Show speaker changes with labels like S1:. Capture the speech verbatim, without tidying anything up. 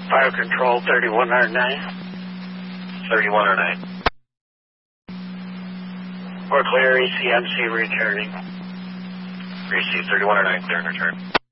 S1: Fire control thirty-one oh nine.
S2: thirty-one oh nine.
S1: We're clear, E C M C returning.
S2: Receive thirty-one oh nine, clear and return.